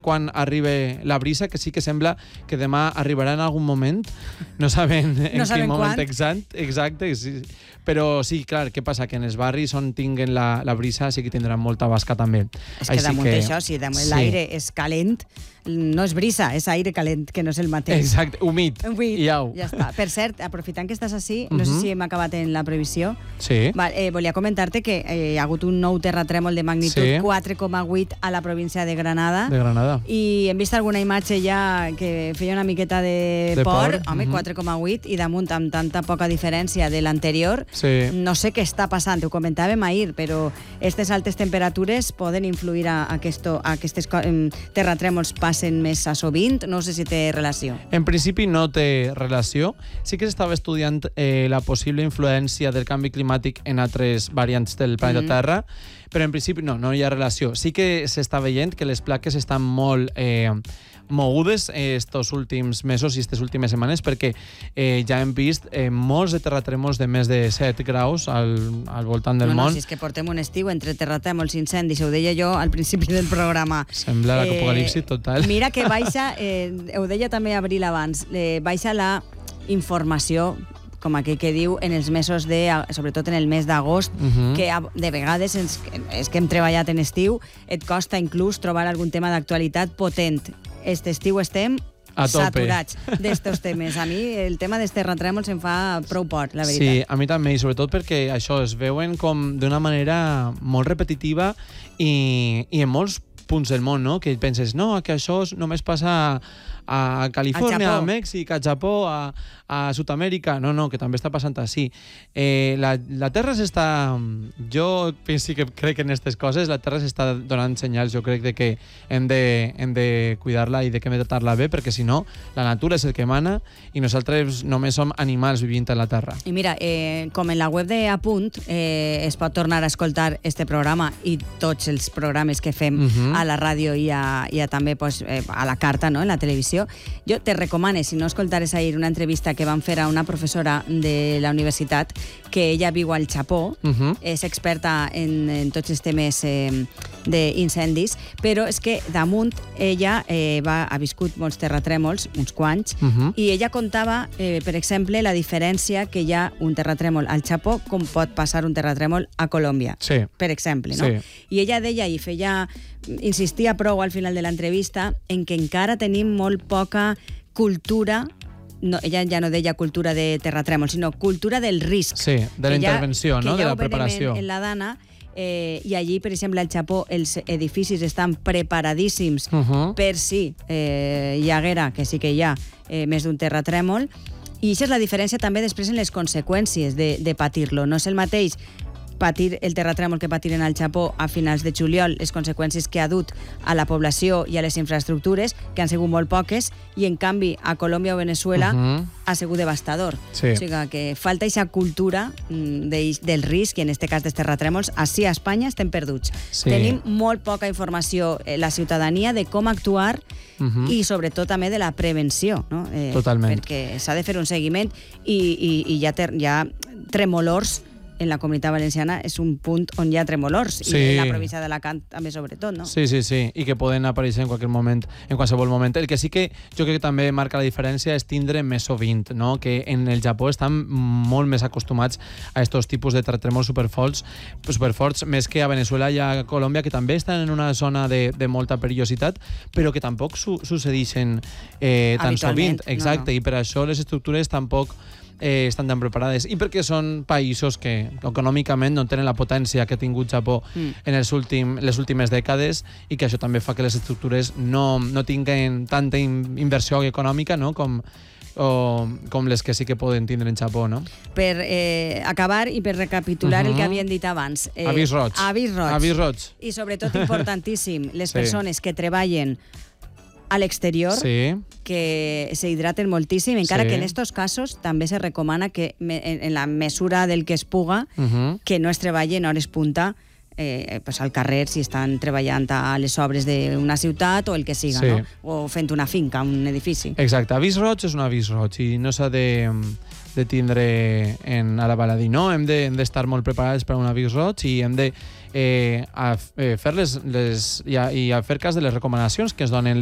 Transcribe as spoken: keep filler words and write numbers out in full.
quan arriba la brisa, que sí que sembla que demà arribarà en algun moment, no saben en no quin saben moment quan. exacte, exacte sí. Però sí, clar, què passa? Que en els barris on tinguen la, la brisa sí que tindran molta basca també. És que Així damunt que, d'això, si damunt sí. l'aire és calent, no és brisa, és aire calent, que no és el mateix. Exacte, humit, Humit, i au. ja està. Per cert, aprofitant que estàs així, no Mhm. sé si hem acabat en la previsió, Sí. Val, eh, volia comentar-te que eh, hi ha hagut un nou terratrèmol de magnitud Sí. quatre coma vuit a la província de Granada. De Granada. I hem vist alguna imatge ja que feia una miqueta de, De por, por, home, mhm. quatre coma vuit, i damunt amb tanta poca diferència de l'anterior, Sí. no sé què està passant, ho comentàvem ahir, però aquestes altes temperatures poden influir a, aquesto, a aquestes eh, terratrèmols passen més a sovint, no sé si té relació. En principi no té relació. Sí que s'estava estudiant eh, la possible influència del canvi climàtic en altres variants del planeta Mhm. Terra, però en principi no, no hi ha relació. Sí que s'està veient que les plaques estan molt eh, mogudes estos últims mesos i aquestes últimes setmanes, perquè eh, ja hem vist eh, molts de terratrèmols de més de set graus al, al voltant del no, no, món. si és que portem un estiu entre terratrèmols i incendis, ho deia jo al principi del programa. Sembla l'apocalipsi total. Mira que baixa, eh, ho deia també Abril abans, eh, baixa la informació, com aquell que diu, en els mesos de, sobretot en el mes d'agost, Mhm. que de vegades, ens, és que hem treballat en estiu, et costa inclús trobar algun tema d'actualitat potent. Este estiu estem A tope. saturats d'estos temes. A mi el tema dels terratrèmols em fa prou por, la veritat. Sí, a mi també, i sobretot perquè això es veuen com d'una manera molt repetitiva i, i en molts punts del món, no? Que penses, no, que això només passa a Califòrnia, a Mèxic, a Japó, a, a Sud-amèrica. No, no, que també està passant així. Eh, la, la Terra s'està... Jo penso que crec que en aquestes coses la Terra s'està donant senyals. Jo crec de que hem de, hem de cuidar-la i de que hem de tratar-la bé, perquè si no, la natura és el que mana i nosaltres només som animals vivint a la Terra. I mira, eh, com en la web de Apunt eh, es pot tornar a escoltar este programa i tots els programes que fem Mhm. a la ràdio i a, i a també pues, eh, a la carta, no?, en la televisió, jo te recomano, si no escoltares ahir una entrevista que van fer a una professora de la universitat, que ella viu al Japó, Mhm. és experta en, en tots els temes eh, d'incendis, però és que damunt ella eh, va, ha viscut molts terratrèmols, uns quants, Mhm. i ella contava, eh, per exemple, la diferència que hi ha un terratrèmol al Japó com pot passar un terratrèmol a Colòmbia, Sí. per exemple, no? Sí. I ella deia i feia, insistia prou al final de l'entrevista en que encara tenim molt poca cultura, no, ella ja no deia cultura de terratrèmol, sinó cultura del risc. Sí, de la Que ja- intervenció, que no? ja De la ho venem preparació. En, en la Dana, eh, i allí, per exemple, al Japó, els edificis estan preparadíssims Mhm. per si eh, hi haguera, que sí que hi ha, eh, més d'un terratrèmol. I això és la diferència també després en les conseqüències de, de patir-lo. No és el mateix patir el terratrèmol que patiren al Japó a finals de juliol, les conseqüències que ha dut a la població i a les infraestructures, que han sigut molt poques, i en canvi a Colòmbia o Venezuela Mhm. ha sigut devastador. Sí. O sigui que falta aquesta cultura mm, de, del risc, i en aquest cas dels terratrèmols, així a Espanya estem perduts. Sí. Tenim molt poca informació, eh, la ciutadania, de com actuar Mhm. i sobretot també de la prevenció, no? Eh, Totalment. Perquè s'ha de fer un seguiment i, i, i hi, ha ter, hi ha tremolors en la Comunitat Valenciana, és un punt on hi ha tremolors, Sí. i en la província d'Alacant també sobretot, no? Sí, sí, sí, i que poden aparèixer en qualsevol moment, en qualsevol moment. El que sí que jo crec que també marca la diferència és tindre més sovint, no? Que en el Japó estan molt més acostumats a aquests tipus de terratrèmols superforts, superforts, més que a Venezuela i a Colòmbia, que també estan en una zona de, de molta perillositat, però que tampoc su succeeixen eh, tan Habitualment, sovint. Exacte, no, no. i per això les estructures tampoc eh, estan tan preparades, i perquè són països que econòmicament no tenen la potència que ha tingut Japó Mm. en els últim, les últimes dècades, i que això també fa que les estructures no, no tinguin tanta in, inversió econòmica, no? com, o, com les que sí que poden tindre en Japó, no? Per eh, acabar i per recapitular Mhm. el que havien dit abans. Eh, Avís roig. Avís roig. Avís roig. I sobretot importantíssim, les Sí. persones que treballen a l'exterior, Sí, que se hidraten moltíssim, encara Sí. que en estos casos també se recomana que me- en, en la mesura del que es puga, uh-huh. que no es treballi en hores punta eh, pues al carrer si estan treballant a les obres d'una ciutat o el que siga, Sí. no? O fent una finca, un edifici. Exacte. Avís roig és un avís roig i no s'ha de, de tindre en, a la baladí, no? Hem de, hem d'estar molt preparats per a un avís roig i hem de eh, a, eh, fer les, les, i, a, i a fer cas de les recomanacions que es donen